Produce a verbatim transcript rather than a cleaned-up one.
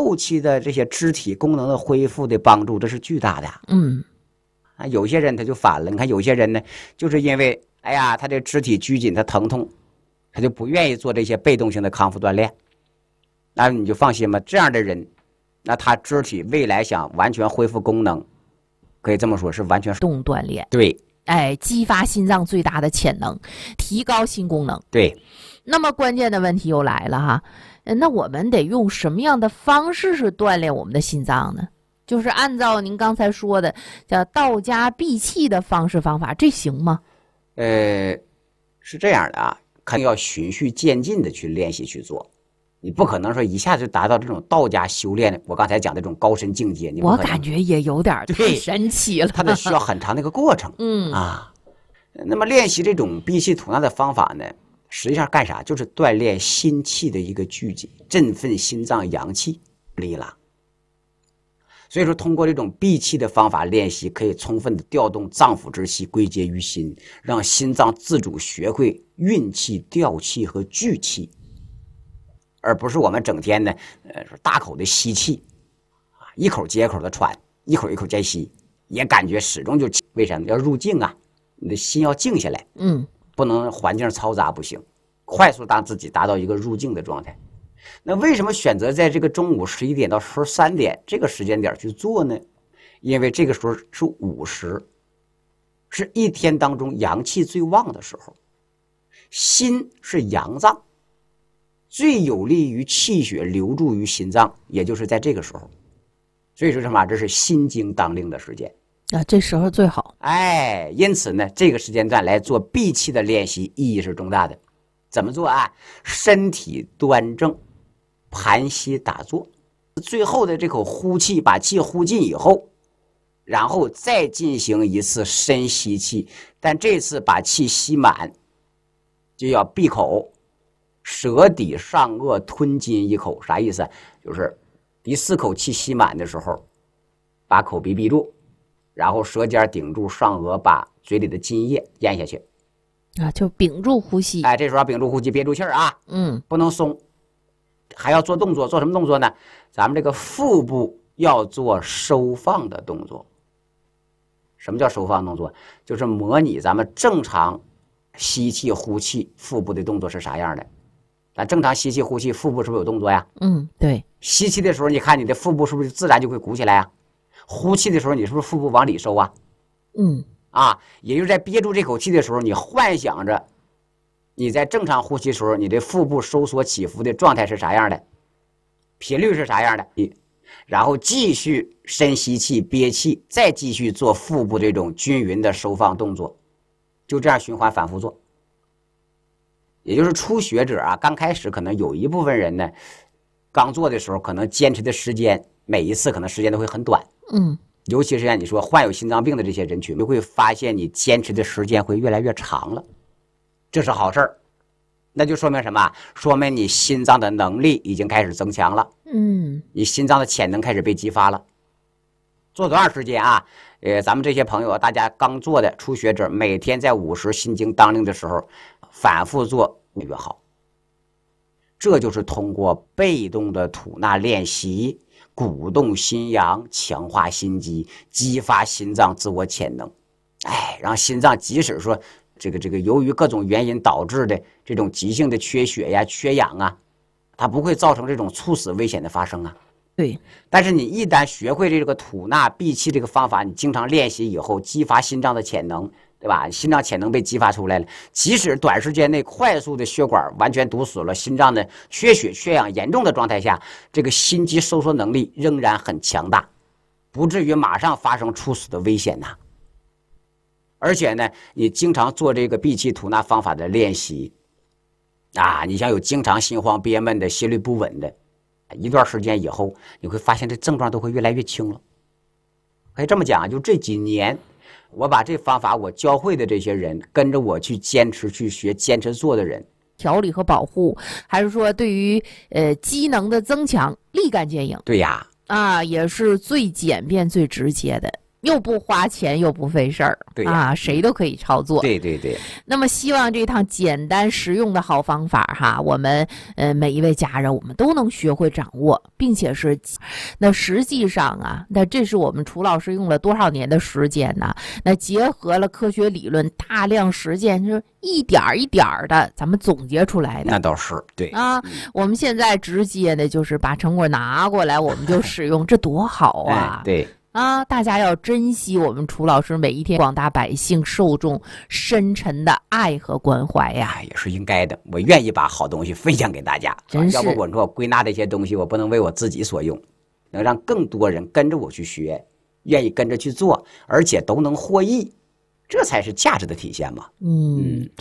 后期的这些肢体功能的恢复的帮助，这是巨大的。 嗯， 啊，有些人他就反了，你看有些人呢，就是因为哎呀，他这肢体拘紧，他疼痛，他就不愿意做这些被动性的康复锻炼。那你就放心吧，这样的人，那他肢体未来想完全恢复功能，可以这么说是完全动锻炼。 对， 哎，激发心脏最大的潜能，提高心功能。 对。 那么关键的问题又来了哈，那我们得用什么样的方式是锻炼我们的心脏呢？就是按照您刚才说的叫道家闭气的方式方法，这行吗？ 呃，是这样的啊，肯定要循序渐进的去练习去做，你不可能说一下就达到这种道家修炼，我刚才讲的这种高深境界，你不可能， 我感觉也有点太神奇了， 它得需要很长的一个过程。 嗯啊，那么练习这种闭气吐纳的方法呢，实际上干啥？就是锻炼心气的一个聚集，振奋心脏阳气力啦。所以说，通过这种闭气的方法练习，可以充分的调动脏腑之气归结于心，让心脏自主学会运气、调气和聚气，而不是我们整天呢，呃，大口的吸气，啊，一口接一口的喘，一口一口再吸，也感觉始终就为什么要入静啊？你的心要静下来， 嗯， 不能环境嘈杂不行，快速让自己达到一个入静的状态。那为什么选择在这个中午十一点到十三点这个时间点去做呢？因为这个时候是午时，是一天当中阳气最旺的时候，心是阳脏，最有利于气血流注于心脏，也就是在这个时候。所以说什么？这是心经当令的时间啊，这时候最好。 哎，因此呢，这个时间段来做闭气的练习意义是重大的。怎么做啊？身体端正，盘膝打坐，最后的这口呼气，把气呼尽以后，然后再进行一次深吸气，但这次把气吸满，就要闭口，舌抵上颚吞津一口。啥意思？就是第四口气吸满的时候，把口鼻闭住，然后舌尖顶住上颚，把嘴里的津液咽下去啊，就屏住呼吸。 哎，这时候要屏住呼吸，憋住气儿啊， 嗯， 不能松。还要做动作，做什么动作呢？咱们这个腹部要做收放的动作。什么叫收放动作？就是模拟咱们正常吸气呼气腹部的动作是啥样的。咱正常吸气呼气，腹部是不是有动作呀？ 嗯，对。 吸气的时候，你看你的腹部是不是自然就会鼓起来啊？呼气的时候，你是不是腹部往里收啊？ 嗯， 啊，也就是在憋住这口气的时候，你幻想着你在正常呼吸的时候，你的腹部收缩起伏的状态是啥样的，频率是啥样的，然后继续深吸气憋气，再继续做腹部这种均匀的收放动作，就这样循环反复做。也就是初学者啊，刚开始可能有一部分人呢，刚做的时候可能坚持的时间每一次可能时间都会很短， 嗯， 尤其是像你说患有心脏病的这些人群，你会发现你坚持的时间会越来越长了，这是好事儿。那就说明什么？说明你心脏的能力已经开始增强了， 嗯， 你心脏的潜能开始被激发了。做多长时间啊？呃，咱们这些朋友，大家刚做的初学者，每天在午时心经当令的时候，反复做越好。这就是通过被动的吐纳练习，鼓动心阳，强化心肌，激发心脏自我潜能。哎，让心脏即使说这个这个由于各种原因导致的这种急性的缺血呀、缺氧啊，它不会造成这种猝死危险的发生啊。 对。 但是你一旦学会这个吐纳闭气这个方法，你经常练习以后，激发心脏的潜能，对吧？心脏潜能被激发出来了，即使短时间内快速的血管完全堵死了，心脏的缺血缺氧严重的状态下，这个心肌收缩能力仍然很强大，不至于马上发生猝死的危险呐。而且呢，你经常做这个闭气吐纳方法的练习啊，你像有经常心慌憋闷的、心律不稳的，一段时间以后，你会发现这症状都会越来越轻了。可以这么讲，就这几年我把这方法我教会的这些人，跟着我去坚持去学、坚持做的人， 调理和保护，还是说对于呃机能的增强立竿见影？ 对呀， 啊，也是最简便、最直接的。 又不花钱又不费事儿， 对啊，谁都可以操作。 对对对。 那么希望这趟简单实用的好方法哈，我们呃每一位家人我们都能学会掌握，并且是那实际上啊，那这是我们楚老师用了多少年的时间呢？那结合了科学理论，大量实践，就是一点儿一点儿的咱们总结出来的。 那倒是对啊，我们现在直接的就是把成果拿过来，我们就使用，这多好啊！ 哎、对。 啊，大家要珍惜我们楚老师每一天广大百姓受众深沉的爱和关怀呀， 也是应该的。我愿意把好东西分享给大家， 真是。 要不我说归纳这些东西，我不能为我自己所用，能让更多人跟着我去学，愿意跟着去做，而且都能获益，这才是价值的体现嘛。 嗯。